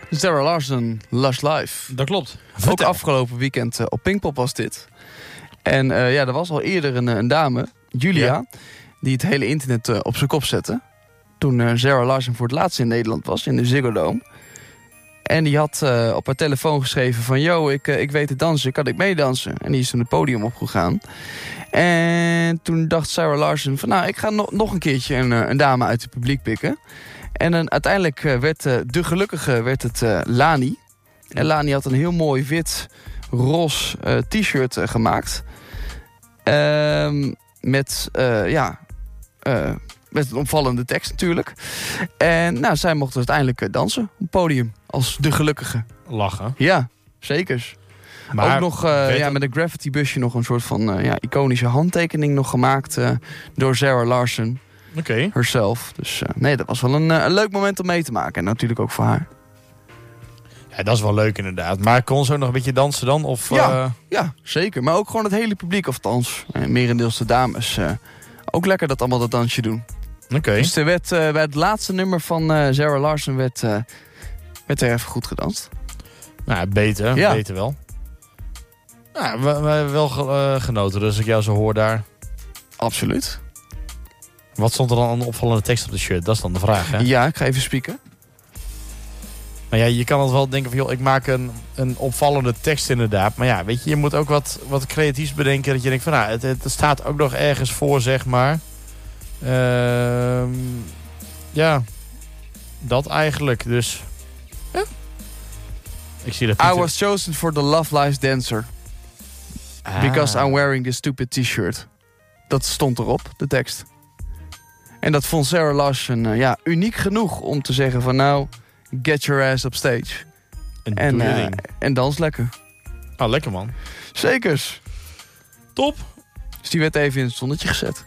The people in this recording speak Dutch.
Zara Larsson, Lush Life. Dat klopt. Ook afgelopen weekend op Pinkpop was dit. En er was al eerder een dame, Julia, die het hele internet op zijn kop zette. Toen Zara Larsson voor het laatst in Nederland was, in de Ziggo Dome. En die had op haar telefoon geschreven van... Yo, ik weet te dansen, kan ik meedansen? En die is toen het podium opgegaan. En toen dacht Zara Larsson van... Nou, ik ga nog een keertje een dame uit het publiek pikken. En uiteindelijk werd de gelukkige werd het Lani. En Lani had een heel mooi wit-ros t-shirt gemaakt. Met een opvallende tekst natuurlijk. En nou, zij mocht uiteindelijk dansen op het podium. Als de gelukkige. Lachen. Ja, zeker. Maar ook nog met een graffiti busje nog een soort van iconische handtekening nog gemaakt door Zara Larsson. Oké. Herself. Dus nee, dat was wel een leuk moment om mee te maken. En natuurlijk ook voor haar. Ja, dat is wel leuk inderdaad. Maar kon ze ook nog een beetje dansen dan? Of, ja, zeker. Maar ook gewoon het hele publiek, of althans, merendeels de dames. Ook lekker dat allemaal dat dansje doen. Oké. Dus er werd bij het laatste nummer van Zara Larsson werd er even goed gedanst. Nou, beter. Ja. Beter wel. Nou, we hebben wel genoten, dus ik jou zo hoor daar. Absoluut. Wat stond er dan aan een opvallende tekst op de shirt? Dat is dan de vraag, hè? Ja, ik ga even spieken. Nou ja, je kan het wel denken van, joh, ik maak een opvallende tekst inderdaad. Maar ja, weet je, je moet ook wat creatiefs bedenken. Dat je denkt van, nou, het staat ook nog ergens voor, zeg maar. Ja, dat eigenlijk. Dus, ja. Ik zie dat Pieter... I was chosen for the Love Lies dancer. Because I'm wearing this stupid t-shirt. Dat stond erop, de tekst. En dat vond Zara Larsson uniek genoeg om te zeggen van nou... Get your ass up stage. En dans lekker. Ah, lekker man. Zekers. Top. Dus die werd even in het zonnetje gezet.